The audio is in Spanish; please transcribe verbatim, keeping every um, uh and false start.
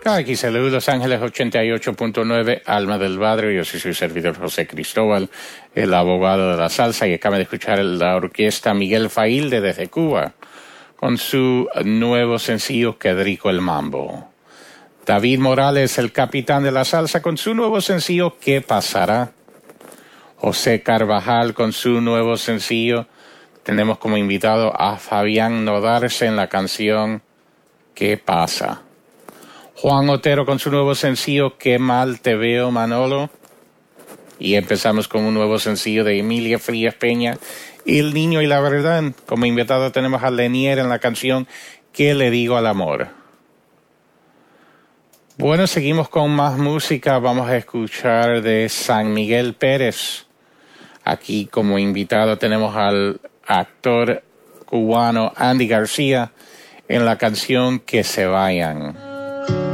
Aquí saludos, Los Ángeles ochenta y ocho punto nueve, Alma del Barrio. Yo soy su servidor José Cristóbal, el abogado de la salsa, y acaba de escuchar la orquesta Miguel Failde desde Cuba con su nuevo sencillo Qué rico el mambo. David Morales, el capitán de la salsa, con su nuevo sencillo ¿Qué pasará? José Carvajal con su nuevo sencillo. Tenemos como invitado a Fabián Nodarse en la canción ¿Qué pasa? Juan Otero con su nuevo sencillo Qué mal te veo, Manolo. Y empezamos con un nuevo sencillo de Emilia Frías Peña, El Niño y la Verdad. Como invitado tenemos a Lenier en la canción ¿Qué le digo al amor? Bueno, seguimos con más música. Vamos a escuchar de San Miguel Pérez. Aquí como invitado tenemos al actor cubano Andy García en la canción Que se vayan.